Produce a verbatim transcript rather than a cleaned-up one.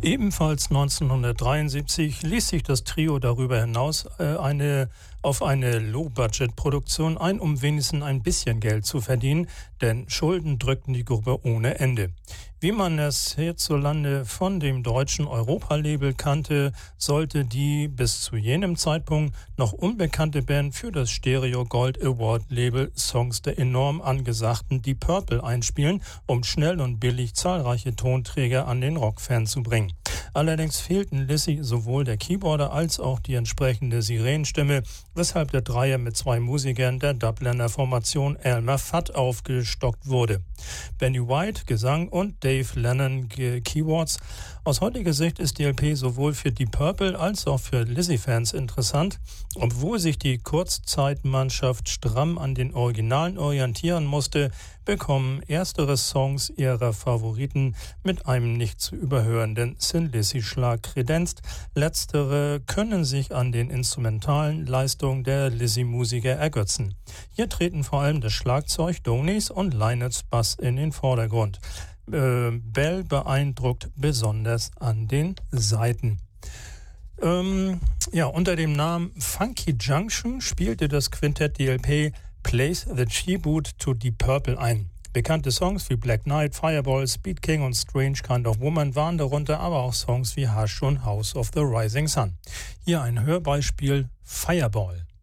Ebenfalls neunzehnhundertdreiundsiebzig ließ sich das Trio darüber hinaus äh, eine, auf eine Low-Budget-Produktion ein, um wenigstens ein bisschen Geld zu verdienen, denn Schulden drückten die Gruppe ohne Ende. Wie man es hierzulande von dem deutschen Europa-Label kannte, sollte die bis zu jenem Zeitpunkt noch unbekannte Band für das Stereo Gold Award Label Songs der enorm angesagten Deep Purple einspielen, um schnell und billig zahlreiche Tonträger an den Rockfan zu bringen. Allerdings fehlten Lizzy sowohl der Keyboarder als auch die entsprechende Sirenenstimme, weshalb der Dreier mit zwei Musikern der Dubliner Formation Elmer Fudd aufgestockt wurde. Benny White, Gesang und Dave Lennon, Keyboards. Aus heutiger Sicht ist die L P sowohl für Deep Purple als auch für Lizzy-Fans interessant, obwohl sich die Kurzzeitmannschaft stramm an den Originalen orientieren musste, bekommen erstere Songs ihrer Favoriten mit einem nicht zu überhörenden Thin Lizzy-Schlag kredenzt. Letztere können sich an den instrumentalen Leistungen der Lizzy-Musiker ergötzen. Hier treten vor allem das Schlagzeug, Donis und Lynotts Bass in den Vordergrund. Äh, Bell beeindruckt besonders an den Saiten. Ähm, ja, unter dem Namen Funky Junction spielte das Quintett die L P Place the Tribute to Deep Purple ein. Bekannte Songs wie Black Knight, Fireball, Speed King und Strange Kind of Woman waren darunter, aber auch Songs wie Hush und House of the Rising Sun. Hier ein Hörbeispiel: Fireball.